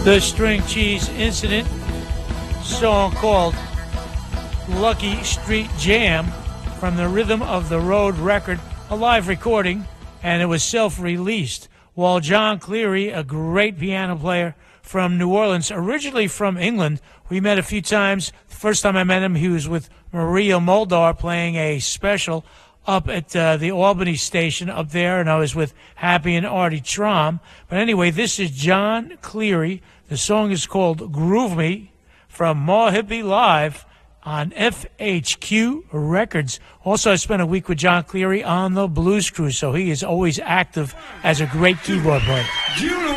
The String Cheese Incident, song called Lucky Street Jam from the Rhythm of the Road record, a live recording, and it was self-released. While John Cleary, a great piano player from New Orleans, originally from England, we met a few times. The first time I met him, he was with Maria Muldaur playing a special up at the Albany station up there, and I was with Happy and Artie Traum. But anyway, this is John Cleary. The song is called Groove Me from Ma Hippie Live on FHQ Records. Also, I spent a week with John Cleary on the Blues Cruise, so he is always active as a great keyboard player.